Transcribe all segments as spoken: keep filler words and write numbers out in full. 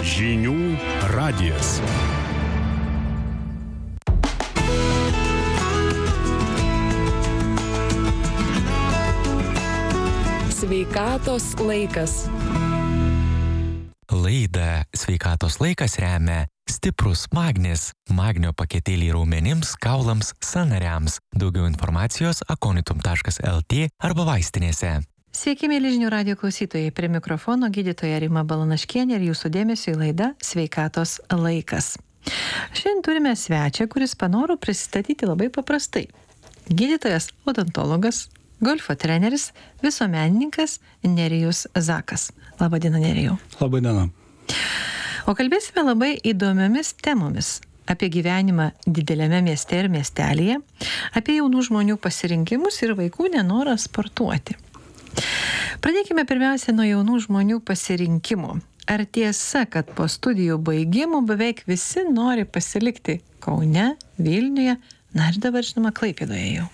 Žinių radijas. Sveikatos laikas. Laidą Sveikatos laikas remia stiprus magnis, magnio paketėliai raumenims, kaulams, sąnariams. Daugiau informacijos akonitum taškas lt arba vaistinėse. Sveiki, mėly žinių radijo klausytojai. Prie mikrofono gydytoja Rima Balanaškienė ir jūsų dėmesio į laidą Sveikatos laikas. Šiandien turime svečią, kuris panoro prisistatyti labai paprastai. Gydytojas odontologas, golfo treneris, visuomenininkas Nerijus Zakas. Labadiena, Nerijau. Labadiena. O kalbėsime labai įdomiomis temomis. Apie gyvenimą dideliame mieste ir miestelėje, apie jaunų žmonių pasirinkimus ir vaikų nenorą sportuoti. Pradėkime pirmiausia nuo jaunų žmonių pasirinkimų. Ar tiesa, kad po studijų baigimų beveik visi nori pasilikti Kaune, Vilniuje, na ir dabar žinoma Klaipėdoje jau?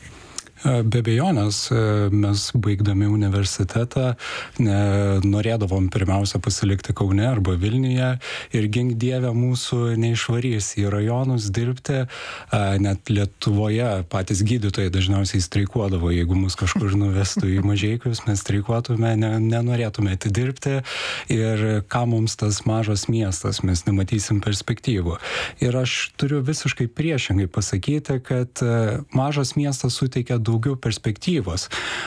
Be abejonės, mes baigdami universitetą norėdavom pirmiausia pasilikti Kaune arba Vilniuje ir gink Dieve mūsų neišvarys į rajonus dirbti. Net Lietuvoje patys gydytojai dažniausiai streikuodavo, jeigu mus kažkur nuvestų į Mažeikius, mes streikuotume, ne, nenorėtume atidirbti ir ką mums tas mažas miestas, mes nematysim perspektyvų. Ir aš turiu visiškai priešingai pasakyti, kad mažas miestas suteikia daugiau perspektyvos.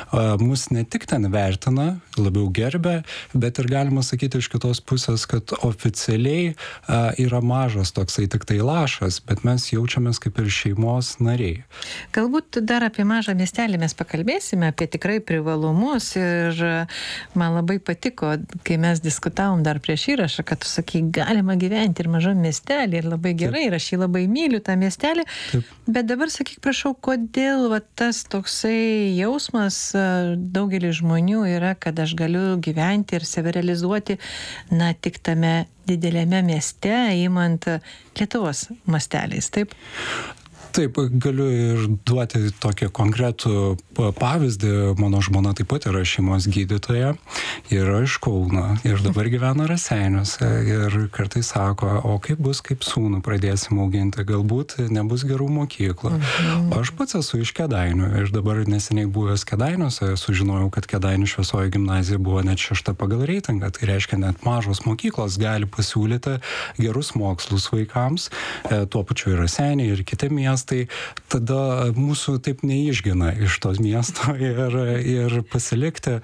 Mus ne tik ten vertina, labiau gerbia, bet ir galima sakyti iš kitos pusės, kad oficialiai yra mažas toksai tik tai lašas, bet mes jaučiamės kaip ir šeimos nariai. Galbūt dar apie mažą miestelį mes pakalbėsime, apie tikrai privalumus ir man labai patiko, kai mes diskutavom dar prieš įrašą, kad tu sakai, galima gyventi ir mažam miestelį ir labai gerai, ir aš jį labai myliu tą miestelį, Taip. Bet dabar sakyk, prašau, kodėl va, tas toksai jausmas daugelį žmonių yra, kad aš galiu gyventi ir save realizuoti, na, tik tame didelėme mieste, įmant Lietuvos masteliais, taip? Taip, galiu ir duoti tokį konkretų pavyzdį. Mano žmona taip pat yra šeimos gydytoja, yra iš Kauno ir dabar gyvena Raseiniuose ir kartais sako, o kaip bus, kaip sūnų pradėsim auginti, galbūt nebus gerų mokyklų. Mhm. O aš pats esu iš Kėdainių ir dabar neseniai buvęs Kėdainiuose, sužinojau, kad Kėdainių Šviesoji gimnazija buvo net šešta pagal reitingą, tai reiškia net mažos mokyklos gali pasiūlyti gerus mokslus vaikams, tuo pačiu ir Raseiniai ir kiti miestai. Tai tada mūsų taip neišgina iš tos miesto ir, ir pasilikti.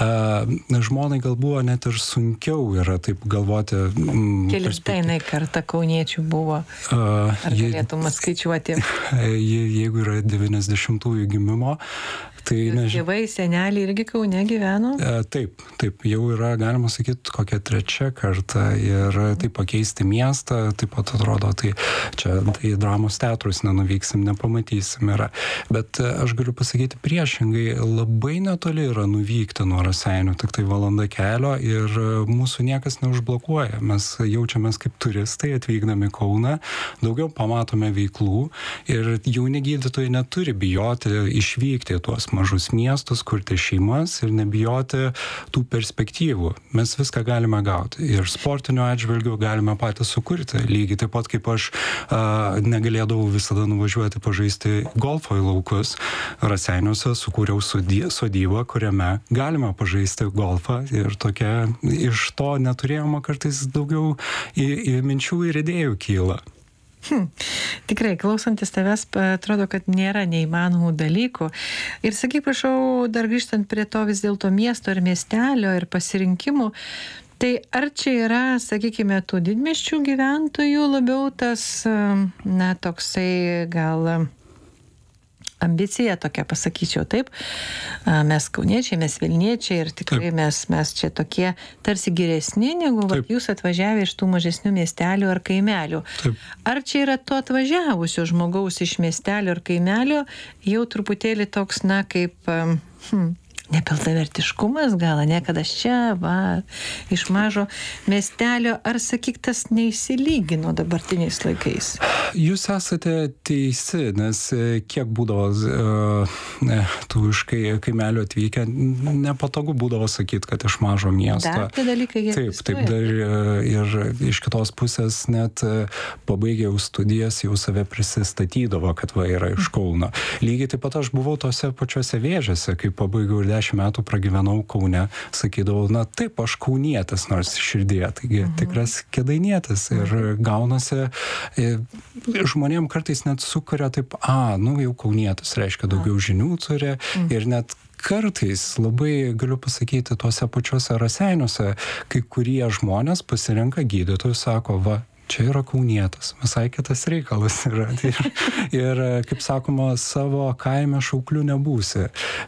Žmonai gal buvo net ir sunkiau yra taip galvoti. Kelintainai kartą kauniečių buvo. Ar galėtum atskaičiuoti? Jeigu yra devyniasdešimtųjų gimimo, tai nežinau. Tėvai, seneliai irgi Kaune gyveno? Taip, taip, jau yra, galima sakyti, kokia trečia karta ir taip pakeisti miestą, taip pat atrodo, tai čia tai dramos teatrus nenuvyksim, nepamatysim yra. Bet aš galiu pasakyti priešingai, labai netoli yra nuvykti nuo Raseinių, tik tai valanda kelio ir mūsų niekas neužblokuoja. Mes jaučiamės kaip turistai atvykdami Kauną, daugiau pamatome veiklų ir jauni gydytojai neturi bijoti išvykti tuos mažus miestus, kurti šeimas ir nebijoti tų perspektyvų. Mes viską galime gauti. Ir sportinio atžvilgių galime patys sukurti. Lygiai taip pat kaip aš a, negalėdavau visada nuvažiuoti pažaisti golfo į laukus. Raseiniuose sukūriau sodybą, kuriame galime pažaisti golfą ir tokia iš to neturėjoma kartais daugiau į, į minčių ir idėjų kyla. Hmm. Tikrai, klausantis tavęs, atrodo, kad nėra neįmanomų dalykų. Ir sakyk, prašau, dar grįžtant prie to vis dėlto miesto ir miestelio ir pasirinkimų, tai ar čia yra, sakykime, tų didmiesčių gyventojų labiau tas, na, toksai gal ambicija tokia, pasakyčiau, taip. Mes kauniečiai, mes vilniečiai ir tikrai mes, mes čia tokie tarsi geresni, negu va, jūs atvažiavę iš tų mažesnių miestelių ar kaimelių. Taip. Ar čia yra to atvažiavusio žmogaus iš miestelio ar kaimelio jau truputėlį toks, na, kaip... Hmm, nepilnavertiškumas gal, ne, kad aš čia, va, iš mažo miestelio, ar sakyk, tas neįsilygino dabartiniais laikais? Jūs esate teisi, nes kiek būdavo uh, tų iš kaimelio atvykę, nepatogu būdavo sakyti, kad iš mažo miesto. Dar tie dalykai jie Taip, taip, dar ir iš kitos pusės net pabaigę jau studijas, jau save prisistatydavo, kad va yra iš Kauno. Lygiai taip pat aš buvau tose pačiose Vėžiose, kai pabaigiau ir dešimt metų pragyvenau Kaune, sakydavau, na taip, aš kaunietis, nors širdėje, taigi mhm. tikras kėdainietis. Ir gaunasi, žmonėm kartais net sukuria taip, a, nu jau kaunietis, reiškia daugiau žinių turi mhm. ir net kartais labai, galiu pasakyti, tuose pačiuose Raseiniuose, kai kurie žmonės pasirenka gydytojus, sako, va, čia yra kaunietis, visai kitas reikalas yra. Ir, ir kaip sakoma, savo kaime šauklių nebūsi.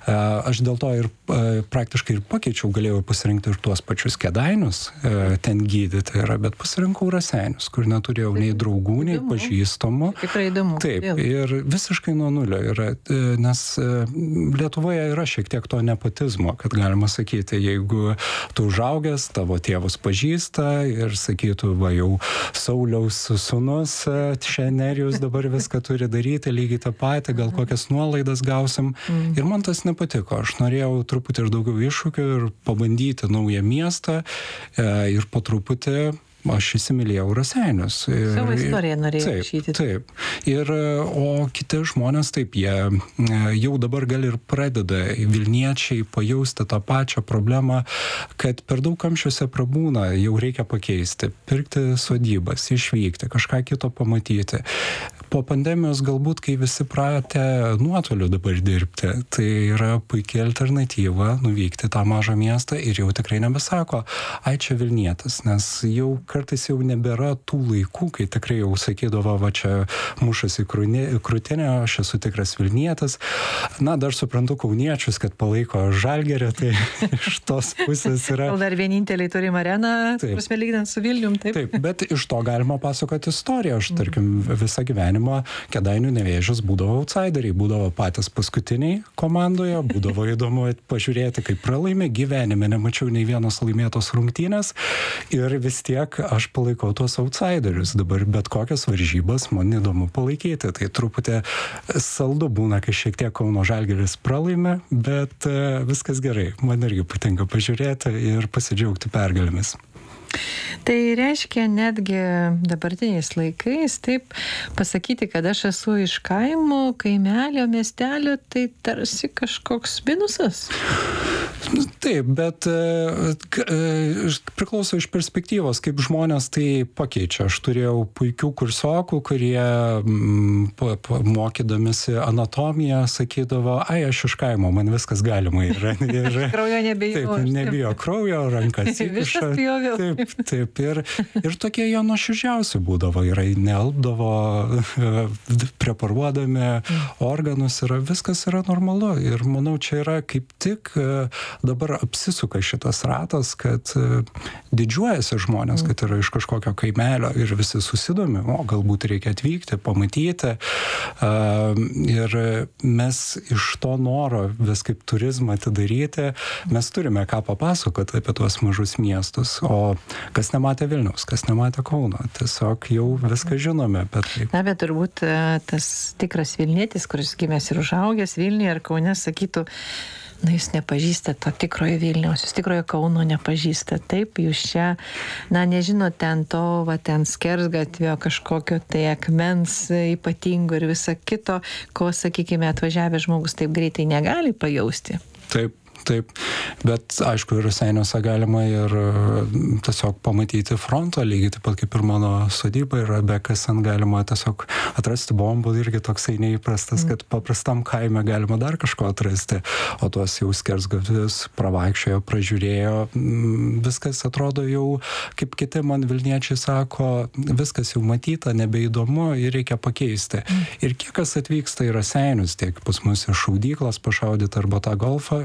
Aš dėl to ir praktiškai ir pakeičiau, galėjau pasirinkti ir tuos pačius Kėdainius, ten gydyti yra, bet pasirinkau Raseinius, kur neturėjau nei draugų, nei įdomu. Pažįstamų. Tikrai įdomu. Taip, ir visiškai nuo nulio yra, nes Lietuvoje yra šiek tiek to nepotizmo, kad galima sakyti, jeigu tu užaugęs, tavo tėvus pažįsta ir sakytų, va jau Sauliaus sūnus, čia Nerijus dabar viską turi daryti, lygiai tą patį, gal kokias nuolaidas gausim. Mm. Ir man tas nepatiko. Aš norėjau truputį ir daugiau iššūkių ir pabandyti naują miestą ir po truputį aš įsimylėjau Raseinius. Savo istoriją norėjau rašyti. Taip, taip. Ir, o kiti žmonės, taip, jie jau dabar gal ir pradeda Vilniečiai pajausti tą pačią problemą, kad per daug kamščiuose prabūna, jau reikia pakeisti, pirkti sodybas, išvykti, kažką kito pamatyti. Po pandemijos galbūt, kai visi pratę nuotoliu dabar dirbti, tai yra puikia alternatyva nuvykti tą mažą miestą ir jau tikrai nebesako, ai čia Vilnietis, nes jau kartais jau nebėra tų laikų, kai tikrai jau sakydavo, va čia mušasi krūtinė, aš esu tikras Vilnietis. Na, dar suprantu kauniečius, kad palaiko Žalgirį, tai iš tos pusės yra... Gal dar vieninteliai turim areną, prasme lyginant su Vilnium, taip? Taip, bet iš to galima pasakoti istoriją. Aš, tarkim, visą gyvenimą Kėdainių Nevėžis būdavo outsideriai, būdavo patys paskutiniai komandoje, būdavo įdomu pažiūrėti, kaip pralaimė, gyvenime nemačiau nei vienos laimėtos rungtynės ir vis tiek aš palaikau tuos outsiderius. Dabar bet kokias varžybas man įdomu palaikyti. Tai truputį saldu būna, kai šiek tiek Kauno Žalgiris pralaimė, bet viskas gerai. Man irgi patinka pažiūrėti ir pasidžiaugti pergalėmis. Tai reiškia netgi dabartiniais laikais, taip, pasakyti, kad aš esu iš kaimo, kaimelio, miestelio, tai tarsi kažkoks minusas. Taip, bet priklauso iš perspektyvos, kaip žmonės tai pakeičia. Aš turėjau puikių kursokų, kurie mokydamisi anatomiją sakydavo, ai, aš iš kaimo, man viskas galima yra. Ir, kraujo nebijo. Taip, nebijo kraujo, rankas įkiša. Taip, taip. Ir, ir tokie jie nuoširdžiausi būdavo. Ir nealpdavo, preparuodami organus. Yra, viskas yra normalu. Ir manau, čia yra kaip tik dabar apsisuka šitas ratas, kad didžiuojasi žmonės, kad yra iš kažkokio kaimelio ir visi susidomi, o galbūt reikia atvykti, pamatyti. Ir mes iš to noro vis kaip turizmą atidaryti, mes turime ką papasakoti apie tuos mažus miestus. O kas nematė Vilniaus, kas nematė Kauno, tiesiog jau viską žinome apie tai. Na, bet turbūt tas tikras Vilnietis, kuris gimęs ir užaugęs Vilniuje ar Kaune, sakytų, na, jūs nepažįstate to tikrojo Vilniaus, jūs tikrojo Kauno nepažįstate. Taip, jūs čia, na, nežinot ten to, va, ten skersgatvio kažkokio tai akmens ypatingo ir visa kito, ko, sakykime, atvažiavęs žmogus taip greitai negali pajausti. Taip. Taip, bet aišku, ir Raseiniuose galima ir tiesiog pamatyti frontą, lygiai taip pat kaip ir mano sodyba yra, be kas ant galima tiesiog atrasti bombų, irgi toksai neįprastas, kad paprastam kaime galima dar kažko atrasti, o tuos jau skersgatvius pravaikščiojo, pražiūrėjo, viskas atrodo jau, kaip kiti man Vilniečiai sako, viskas jau matyta, nebeįdomu ir reikia pakeisti. Ir kiek kas atvyksta į Raseinius, tiek pas mus iš šaudyklos pašaudyti arba tą golfą, visi tą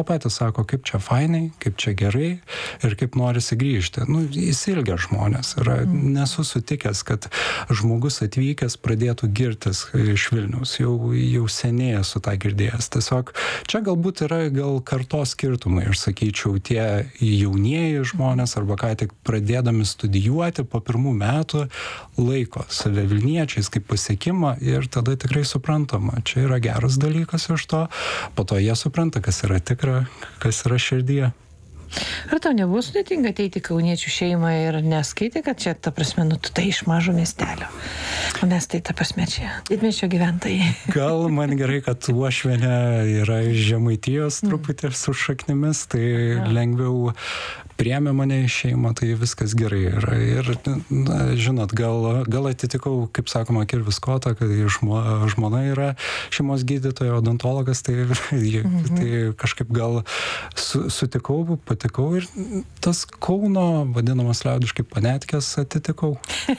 patys sako, kaip čia fainai, kaip čia gerai ir kaip norisi grįžti. Nu, įsilgia žmonės. Yra, nesu sutikęs, kad žmogus atvykęs pradėtų girtis iš Vilniaus. Jau, jau seniai esu tą girdėjęs. Tiesiog čia galbūt yra gal kartos skirtumai. Aš sakyčiau, tie jaunieji žmonės arba ką tik pradėdami studijuoti po pirmų metų laiko save Vilniečiais kaip pasiekimą ir tada tikrai suprantama. Čia yra geras dalykas iš to. Po to jie supranta, kas yra tikra, kas yra širdyje. Ar tau nebuvo sudėtinga ateiti kauniečių šeimą ir neskaitė, kad čia, ta prasme, nu, tu tai iš mažo miestelio, o mes tai, ta prasme, čia didmiesčio gyventojai. Gal man gerai, kad Uošvienė yra iš Žemaitijos truputį su šaknimis, tai ja. Lengviau priėmė mane į šeimą, tai viskas gerai yra. Ir, na, žinot, gal, gal atitikau, kaip sakoma, kirvis kotą, kad žmo, žmona yra šeimos gydytoja, odontologas, tai, mhm. tai kažkaip gal su, sutikau, patikau ir tas Kauno, vadinamas liaudiškai, panetkės atitikau.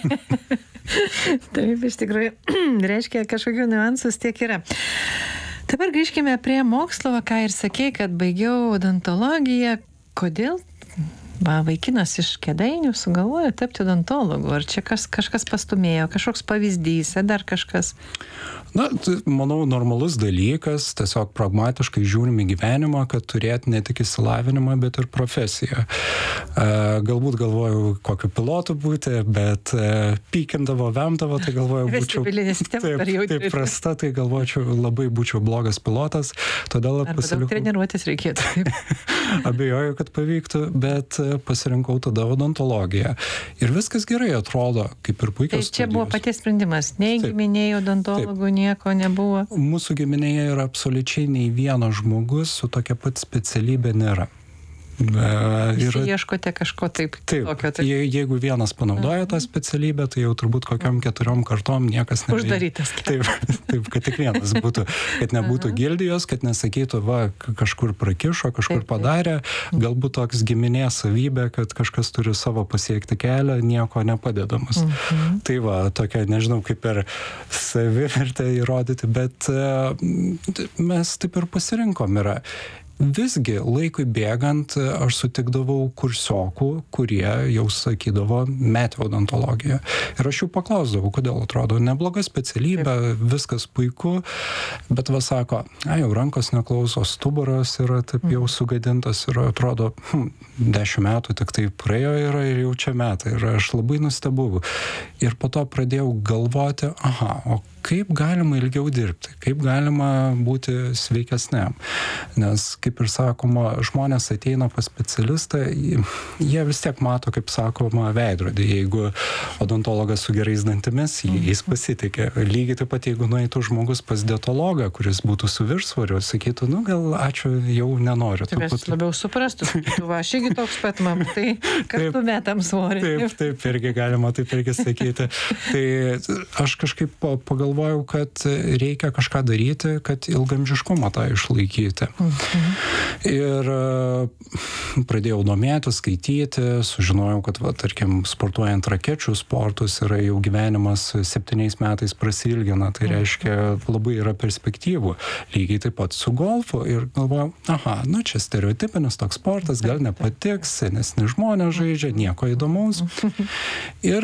Taip, iš tikrųjų, reiškia, kažkokių niuansus tiek yra. Dabar grįžkime prie mokslo, ką ir sakei, kad baigiau odontologiją. Kodėl va, vaikinas iš Kėdainių sugalvojo tapti odontologu? Ar čia kas, kažkas pastumėjo, kažkoks pavyzdys, ar dar kažkas? Na, tai, manau, normalus dalykas, tiesiog pragmatiškai žiūrime gyvenimą, kad turėti ne tik išsilavinimą, bet ir profesiją. E, galbūt galvojau, kokiu pilotu būti, bet e, pykindavo, vemdavo, tai galvojau, būčiau taip, taip prasta, tai galvočiau, labai būčiau blogas pilotas. Todėl arba pasilikau... daug treniruotis reikėtų. Abejoju, kad pavyktų, bet pasirinkau tada odontologiją. Ir viskas gerai atrodo, kaip ir puikios studijos. Tai čia buvo paties sprendimas, nei giminėjai odontologų, nieko nebuvo? Mūsų giminėje yra absoliučiai nei vieno žmogus su tokia pat specialybė nėra. Visi yra... ieškote kažko taip, taip tokio. Taip. Je, jeigu vienas panaudoja tą specialybę, tai jau turbūt kokiom keturiom kartom niekas neveikia. Uždarytas. Taip, taip, kad tik vienas būtų, kad nebūtų gildijos, kad nesakytų, va, kažkur prakišo, kažkur taip, padarė, galbūt toks giminės savybė, kad kažkas turi savo pasiekti kelią, nieko nepadedamas. Mhm. Tai va, tokia, nežinau, kaip ir savivertę įrodyti, bet mes taip ir pasirinkom yra. Visgi, laikui bėgant, aš sutikdavau kursiokų, kurie jau sakydavo metė odontologiją. Ir aš jų paklausdavau, kodėl atrodo nebloga specialybė, viskas puiku, bet va sako, ai, jau rankos neklauso, stuburas yra taip jau sugadintas ir atrodo, hm, dešimt metų tik tai praėjo yra ir jau čia metai. Ir aš labai nustebau. Ir po to pradėjau galvoti, aha, o kaip galima ilgiau dirbti, kaip galima būti sveikesniam. Nes, kaip ir sakoma, žmonės ateina pas specialistą, jie vis tiek mato, kaip sakoma, veidrodį. Jeigu odontologas su gerais dantimis, jais pasitikė. Lygiai taip pat, jeigu nueitų žmogus pas dietologą, kuris būtų su viršsvoriu, sakytų, nu gal ačiū, jau nenoriu. Taip, aš labiau suprastų, sakytų, va, aš irgi toks pat, man, tai kartu metam svorį. Taip, taip, irgi galima taip irgi sakyti. Tai aš kažkaip pagalvojau, kad reikia kažką daryti, kad ilgamžiškumą tą išlaikyti. Mhm. Ir pradėjau domėtis, skaityti, sužinojau, kad, va, tarkim, sportuojant rakečių sportus yra jau gyvenimas septyniais metais prasilgina, tai reiškia labai yra perspektyvų. Lygiai taip pat su golfu ir galvojau, aha, nu čia stereotipinis toks sportas, gal nepatiks, senesni žmonės žaidžia, nieko įdomaus. Ir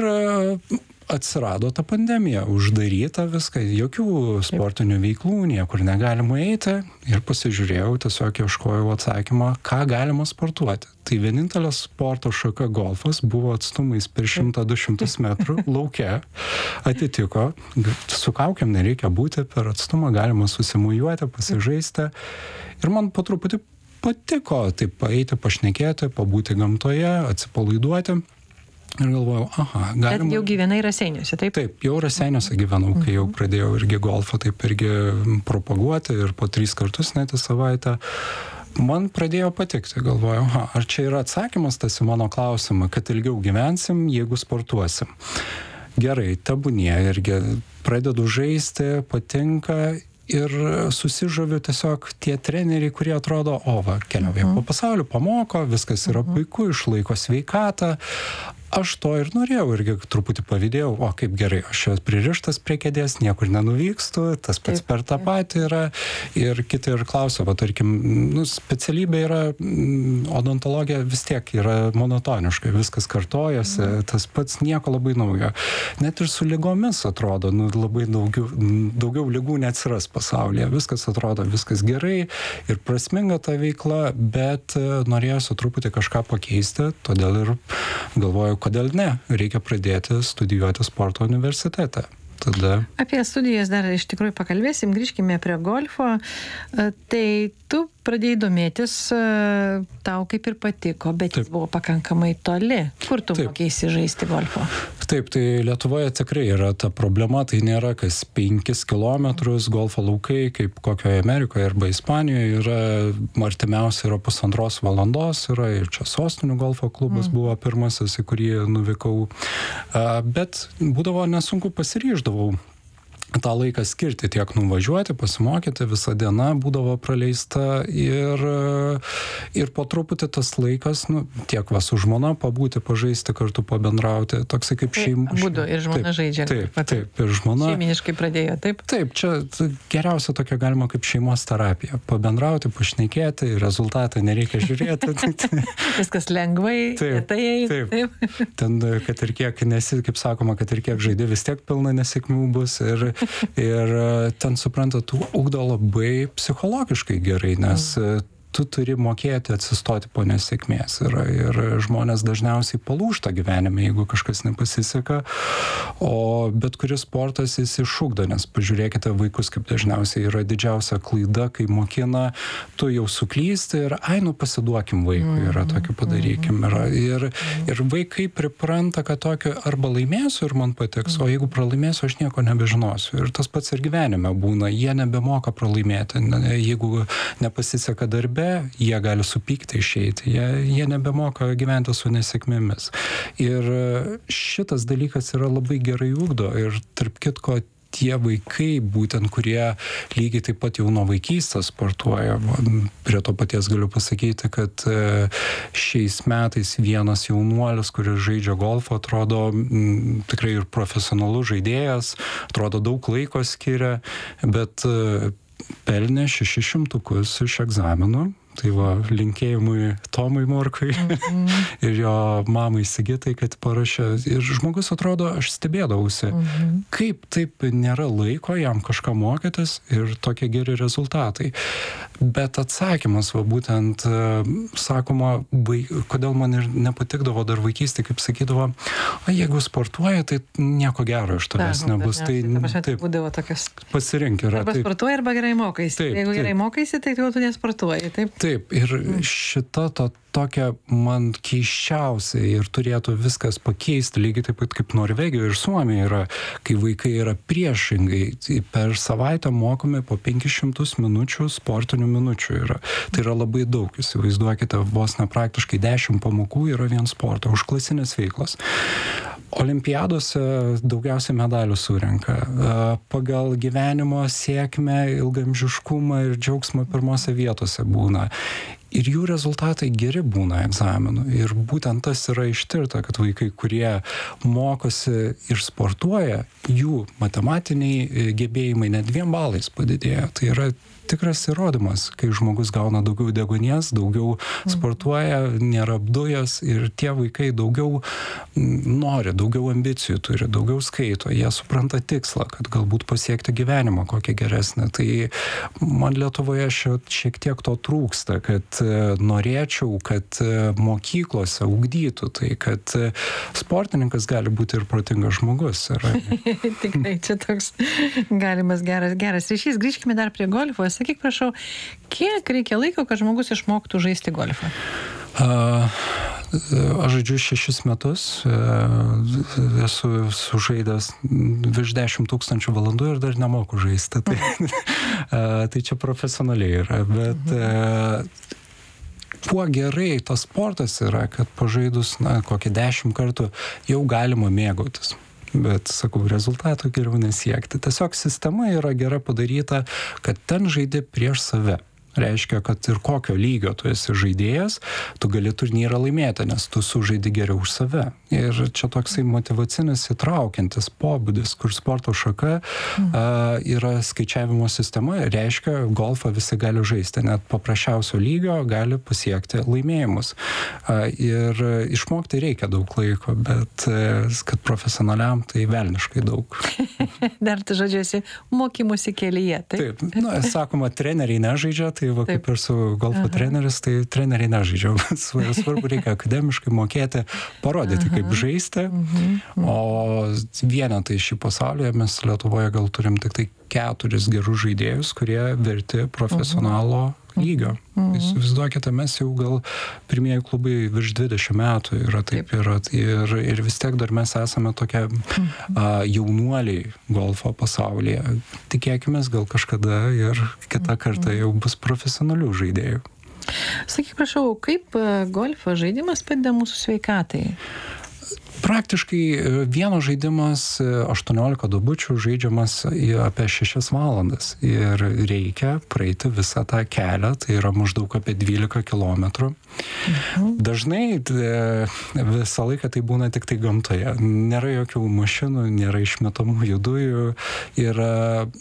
atsirado ta pandemija, uždaryta viską, jokių sportinių veiklų, niekur negalima eiti ir pasižiūrėjau, tiesiog ieškojau atsakymą, ką galima sportuoti. Tai vienintelė sporto šaka golfas buvo atstumais per šimtą du šimtus metrų lauke, atitiko, su kaukiam nereikia būti, per atstumą galima susimujuoti, pasižaisti ir man po truputį patiko taip paeiti, pašnekėti, pabūti gamtoje, atsipalaiduoti. Ir galvojau, aha, galima... Bet jau gyvenai Raseiniuose, taip? Taip, jau Raseiniuose gyvenau, kai jau pradėjau irgi golfą taip irgi propaguoti ir po tris kartus net į savaitę. Man pradėjo patikti, galvojau, aha, ar čia yra atsakymas tas į mano klausimą, kad ilgiau gyvensim, jeigu sportuosim. Gerai, tebūnie irgi pradedu žaisti, patinka ir susižaviu tiesiog tie treneriai, kurie atrodo, o va, keliauja po pasaulį, pamoko, viskas yra puiku, išlaiko sveikatą. aš to ir norėjau, irgi truputį pavydėjau, o kaip gerai, aš čia pririštas prie kėdės, niekur nenuvykstu, tas pats taip, per tą taip. patį yra. Ir kiti ir klausia, va, tarkim, nu, specialybė yra, odontologija vis tiek yra monotoniška, viskas kartojasi, mm. tas pats nieko labai naujo. Net ir su lygomis atrodo, nu, labai daugiau, daugiau lygų neatsiras pasaulyje. Viskas atrodo, viskas gerai ir prasminga ta veikla, bet norėjusi truputį kažką pakeisti, todėl ir galvoju, kodėl ne, reikia pradėti studijuoti sporto universitete. Tada... Apie studijas dar iš tikrųjų pakalbėsim, grįžkime prie golfo. Tai tu pradėjai domėtis, tau kaip ir patiko, bet Taip. jis buvo pakankamai toli. Kur tu mokėsi žaisti golfo? Taip, tai Lietuvoje tikrai yra ta problema, tai nėra kas penkis kilometrus golfo laukai, kaip kokioje Amerikoje arba Ispanijoje, yra artimiausia yra pusantros valandos, yra ir čia Sostinių golfo klubas mm. buvo pirmasis, į kurį nuvykau, bet būdavo nesunku pasiryždavau tą laiką skirti, tiek nuvažiuoti, pasimokyti, visą dieną būdavo praleista ir, ir po truputį tas laikas, nu, tiek va su žmona pabūti, pažaisti kartu, pabendrauti, toksai kaip šeima. Būdu ir žmona taip, žaidžia. Taip, taip, ir žmona. Šeiminiškai pradėjo, taip? Taip, čia geriausia tokia galima kaip šeimos terapija. Pabendrauti, pašnekėti, rezultatą nereikia žiūrėti. Viskas lengvai, taip, tai taip. taip. Ten, kad ir kiek, nesi, kaip sakoma, kad ir kiek žaidė, vis tiek pilna nesėkmių bus ir Ir ten, suprantat, tu ugdo labai psichologiškai gerai, nes tu turi mokėti atsistoti po nesėkmės. Ir, ir žmonės dažniausiai palūžta gyvenime, jeigu kažkas nepasiseka. O bet kuris sportas jis išugdo, nes pažiūrėkite vaikus, kaip dažniausiai yra didžiausia klaida, kai mokina, tu jau suklysti ir, ai, nu pasiduokim vaikui, yra tokiu padarykim. Yra. Ir, ir vaikai pripranta, kad tokio arba laimėsiu ir man patiks, o jeigu pralaimėsiu, aš nieko nebežinosiu. Ir tas pats ir gyvenime būna, jie nebemoka pralaimėti. Jeigu nepasiseka darbe, jie gali supykti išeiti, jie, jie nebemoka gyventi su nesėkmėmis. Ir šitas dalykas yra labai gerai ugdo ir tarp kitko tie vaikai, būtent kurie lygiai taip pat jau nuo vaikystės sportuoja. Prie to paties galiu pasakyti, kad šiais metais vienas jaunuolis, kuris žaidžia golfą, atrodo m, tikrai ir profesionalus žaidėjas, atrodo daug laiko skiria, bet pelnė šešis šimtukus iš egzaminų. Tai va, linkėjimui Tomui Morkui mm-hmm. ir jo mamai Sigitai, kad parašė. Ir žmogus atrodo, aš stebėdavausi, mm-hmm. kaip taip nėra laiko jam kažką mokytis ir tokie geri rezultatai. Bet atsakymas, va būtent, sakoma, vaik, kodėl man ir nepatikdavo dar vaikystė, kaip sakydavo, o jeigu sportuoja, tai nieko gero iš tavęs Ta, nebus. Tai, ta taip, būdavo tokios. Pasirink yra. Arba sportuoja, arba gerai mokaisi. Taip, jeigu gerai taip. mokaisi, tai tu nesportuoji, taip? Taip, ir šita to tokia man keiščiausia ir turėtų viskas pakeisti, lygiai taip pat kaip Norvegijoje ir Suomijoje yra, kai vaikai yra priešingai, per savaitę mokomi po penkis šimtus minučių sportinių minučių yra. Tai yra labai daug, įsivaizduokite, vos ne praktiškai dešimt pamokų yra vien sporto, užklasinės veiklos. Olimpiadose daugiausiai medalių surenka. Pagal gyvenimo sėkmę, ilgamžiškumą ir džiaugsmą pirmose vietose būna. Ir jų rezultatai geri būna egzaminų. Ir būtent tas yra ištirta, kad vaikai, kurie mokosi ir sportuoja, jų matematiniai gebėjimai net dviem balais padidėja. Tai yra tikras įrodymas, kai žmogus gauna daugiau deguonies, daugiau sportuoja, nėra apdujęs ir tie vaikai daugiau nori, daugiau ambicijų turi, daugiau skaito, jie supranta tikslą, kad galbūt pasiekti gyvenimą kokį geresnį. Tai man Lietuvoje šiek tiek to trūksta, kad norėčiau, kad mokyklose ugdytų tai, kad sportininkas gali būti ir protingas žmogus. Yra. Tikrai, čia toks galimas geras, geras ryšys. Grįžkime dar prie golfo. Sakyk, prašau, kiek reikia laiko, kad žmogus išmoktų žaisti golfą? Uh, aš žaidžiu šešis metus, uh, esu sužaidęs virš dešimt tūkstančių valandų ir dar nemoku žaisti. Tai, uh, tai čia profesionaliai yra, bet uh, kuo gerai tas sportas yra, kad pažaidus na, kokį dešimt kartų jau galima mėgautis. Bet, sakau, rezultatų geriau nesiekti. Tiesiog sistema yra gera padaryta, kad ten žaidi prieš save. Reiškia, kad ir kokio lygio tu esi žaidėjas, tu gali turnyrą laimėti, nes tu sužaidi geriau už save. Ir čia toksai motyvacinis įtraukiantis pobūdis, kur sporto šaka mm. a, yra skaičiavimo sistema, reiškia, golfą visi gali žaisti, net paprasčiausio lygio gali pasiekti laimėjimus. A, ir išmokti reikia daug laiko, bet kad profesionaliam tai velniškai daug. Dar tu žodžiuosi mokymusi kelyje, taip? Taip, na, sakoma, treneriai nežaidžia, tai va, kaip ir su golfo Aha. treneris, tai treneriai nežaidžia. Svarbu reikia akademiškai mokėti, parodyti, Aha. kaip žaisti, mhm. o vienetai šį pasaulyje mes Lietuvoje gal turim tik tai keturis gerus žaidėjus, kurie verti profesionalo mhm. lygio. Mhm. Įsivaizduokite, mes jau gal pirmieji klubai virš dvidešimt metų yra taip, taip. Yra, ir, ir vis tiek dar mes esame tokie mhm. a, jaunuoliai golfo pasaulyje. Tikėkime, gal kažkada ir kitą kartą jau bus profesionalių žaidėjų. Sakyk, prašau, kaip golfo žaidimas padeda mūsų sveikatai? Praktiškai vienas žaidimas aštuoniolika duobučių žaidžiamas apie šešias valandas ir reikia praeiti visą tą kelią, tai yra maždaug apie dvylika kilometrų. Mhm. Dažnai visą laiką tai būna tik tai gamtoje. Nėra jokių mašinų, nėra išmetamųjų dujų, yra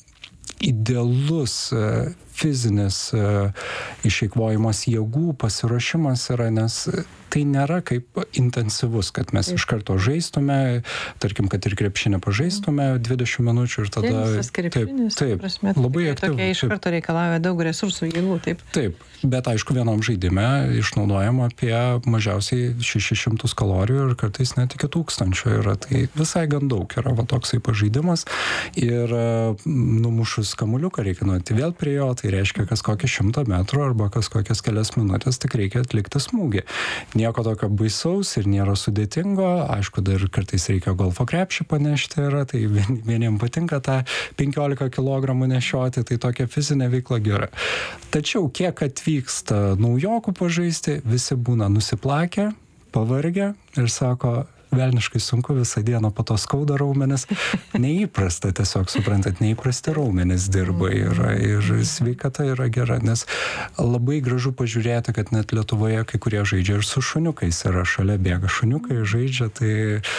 idealus fizinis išeikvojimas jėgų, pasiruošimas yra, nes tai nėra kaip intensyvus, kad mes iš karto žaistume, tarkim, kad ir krepšinį pažaistume dvidešimt minučių ir tada... Tenisas, krepšinis, taip, taip, prasme, labai aktyvu. Tokia iš karto reikalauja daug resursų, jėgų, taip. Taip, bet aišku, vienam žaidime išnaudojama apie mažiausiai šešis šimtus kalorijų ir kartais net iki tūkstančio yra, tai visai gan daug yra va toksai pažaidimas ir numušus kamuliuką reikia nuoti vėl prie jo, tai reiškia, kas kokį šimtą metrų arba kas kokias kelias minutės tik reikia atlikti smūgį. Nieko tokio baisaus ir nėra sudėtingo, aišku, dar kartais reikia golfo krepšį panešti yra, tai vieniem patinka tą penkiolika kilogramų nešioti, tai tokia fizinė veikla gera. Tačiau kiek atvyksta naujokų pažaisti, visi būna nusiplakę, pavargę ir sako, velniškai sunku, visą dieną po to skauda raumenis. Neįprasta, tiesiog suprantat, neįprasti raumenis dirba yra, ir sveikata yra gera, nes labai gražu pažiūrėti, kad net Lietuvoje kai kurie žaidžia ir su šuniukais, yra šalia bėga šuniukai, žaidžia, tai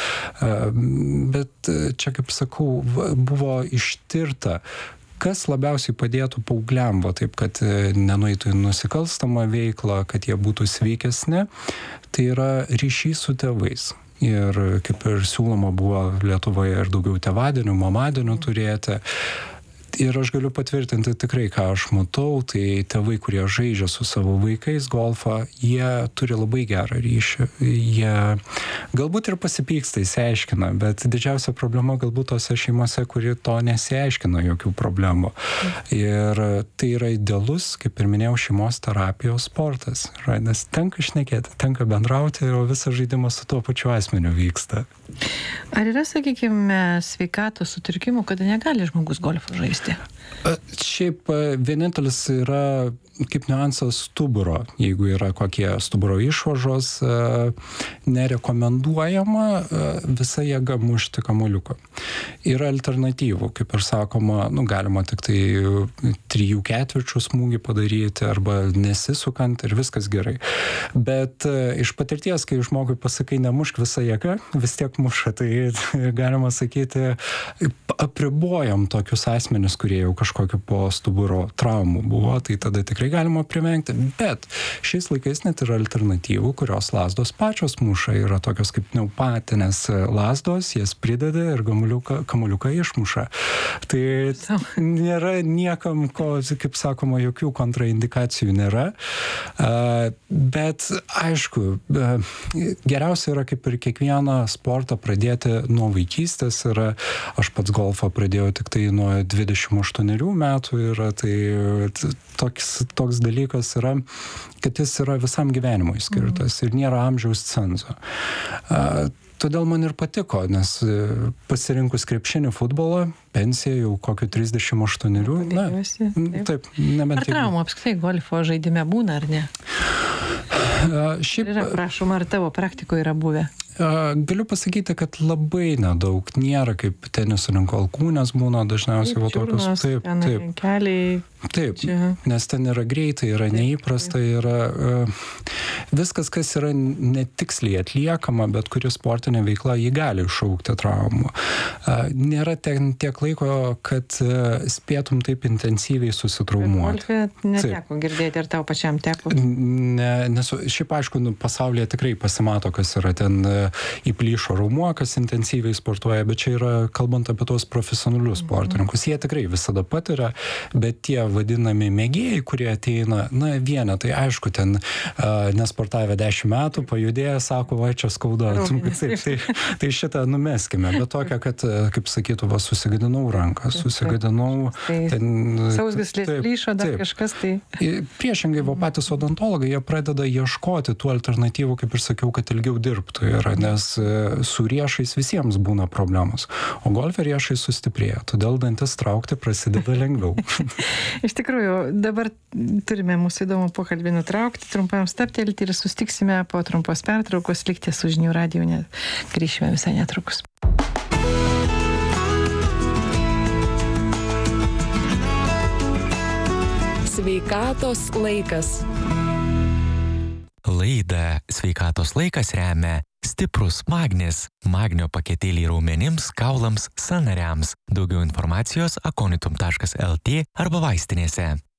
bet čia, kaip sakau, buvo ištirta, kas labiausiai padėtų paaugliam, va taip, kad nenueitų į nusikalstamą veiklą, kad jie būtų sveikesni, tai yra ryšys su tėvais. Ir kaip ir siūloma buvo Lietuvoje ir daugiau tėvadienių, mamadienių turėti. Ir aš galiu patvirtinti tikrai, ką aš matau, tai tėvai, kurie žaidžia su savo vaikais golfą, jie turi labai gerą ryšį. Jie galbūt ir pasipyksta, įsiaiškina, bet didžiausia problema galbūt tose šeimose, kuri to nesiaiškina jokių problemų. Ir tai yra idealus, kaip ir minėjau, šeimos terapijos sportas. Nes tenka šnekėti, tenka bendrauti, o visas žaidimas su tuo pačiu asmeniu vyksta. Ar yra, sakykime, sveikatos sutrikimų, kada negali žmogus golfą žaisti? Šiaip vienintelis yra kaip niuansas stuburo. Jeigu yra kokie stuburo išvažos, nerekomenduojama visą jėgą mušti kamuoliuką. Yra alternatyvų, kaip ir sakoma, nu, galima tik tai trijų ketvirčių smūgį padaryti arba nesisukant ir viskas gerai. Bet iš patirties, kai žmogui pasakai nemušk visą jėgą, vis tiek muša, tai galima sakyti, apribojam tokius asmenis, kurie jau kažkokio po stuburo traumų buvo, tai tada tikrai galima privengti, bet šiais laikais net yra alternatyvų, kurios lazdos pačios muša, yra tokios kaip pneumatinės lazdos, jas prideda ir kamuoliuką, kamuoliuką išmuša. Tai nėra niekam, ko, kaip sakoma, jokių kontraindikacijų nėra, bet aišku, geriausia yra kaip ir kiekvieną sportą pradėti nuo vaikystės ir aš pats golfą pradėjau tik tai nuo dvidešimt aštuonerių metų yra, tai toks, toks dalykas yra, kad jis yra visam gyvenimui skirtas ir nėra amžiaus cenzo. Todėl man ir patiko, nes pasirinkus krepšinį futbolą, pensija jau kokiu trisdešimt aštuonerių. Na, taip, nebent. Ar traumų apskritai golfo žaidime būna, ar ne? Šiaip, yra, prašom, ar tavo praktikoje yra buvę? Galiu pasakyti, kad labai nedaug. Nėra kaip tenisininko alkūnės būna dažniausiai va tokios. Taip, taip. Keliai. Taip, čia. Nes ten yra greitai, yra neįprasta, yra uh, viskas, kas yra netiksliai atliekama, bet kuri sportinė veikla, jį gali iššaukti traumų. Uh, nėra ten tiek laiko, kad uh, spėtum taip intensyviai susitraumuoti. Bet neteko girdėti, ar tau pačiam teko? Ne, nes šiaip aišku, nu, pasaulyje tikrai pasimato, kas yra ten uh, įplyšo raumuo, kas intensyviai sportuoja, bet čia yra kalbant apie tuos profesionalius sportininkus. Jie tikrai visada patiria, bet tie vadinami mėgėjai, kurie ateina, na, vienetai, aišku, ten uh, nesportavę dešimt metų, pajudėję, sako, va, čia skauda. Taip, tai, tai šitą numeskime, bet tokia, kad, kaip sakytų, va, susigadinau ranką, susigadinau... Sausgyslės plyšo, dar taip, kažkas tai... Priešingai, va, patys odontologai, jie pradeda ieškoti tų alternatyvų, kaip ir sakiau, kad ilgiau dirbtų yra, nes su riešais visiems būna problemos, o golfe riešai sustiprėja, todėl dantis traukti prasideda lengviau. Iš tikrųjų, dabar turime mūsų įdomų pokalbį nutraukti, trumpam stabtelti ir sustiksime po trumpos pertraukos, likti su Žinių radiju, net grįšime visai netrukus. Sveikatos laikas. Laidą Sveikatos laikas remia Stiprus Magnis, magnio paketėliai raumenims, kaulams, sąnariams. Daugiau informacijos akonitum taškas lt arba vaistinėse.